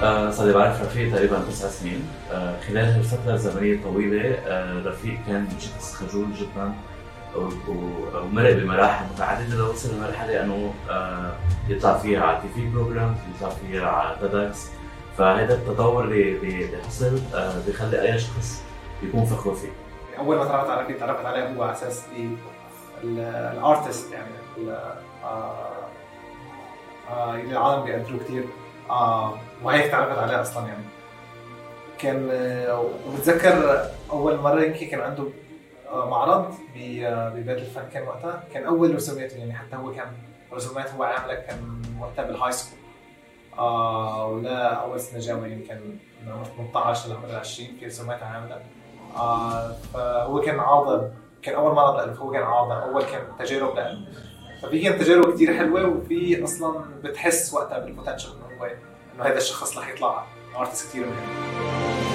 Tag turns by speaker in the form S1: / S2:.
S1: صار لي بعرف رفيق تقريبا 9 سنين. خلال هالفترة الزمنية الطويلة رفيق كان شخص خجول جدا ومرق بمراحل متعددة لوصل لمرحلة انه يطلع فيها على تي في بروجرام، يطلع فيها على تيدكس. فهذا التطور اللي حصل بيخلي اي شخص يكون فخور فيه.
S2: اول ما تعرفت عليه هو على اساس الارتست، يعني اللي العالم بيقدروه كتير، وهيك تعرفت عليه اصلا. يعني كان وبتذكر اول مره يمكن كان عنده معرض ببيت الفن، كان وقتها كان اول رسوماته، يعني حتى هو كان رسومات هو عامله كان وقتها بالهاي سكول، ولا اول سنه جامعه، يعني كان من عمر 18 لعمر 20 في رسومات عامله. فهو كان عاضل، كان اول معرض له، هو كان عاضل، اول كان تجارب له. ففي كانت تجارب كتير حلوه، وفي اصلا بتحس وقتها بالبوتنشل انه هذا الشخص رح يطلع ارتست كتير مهم.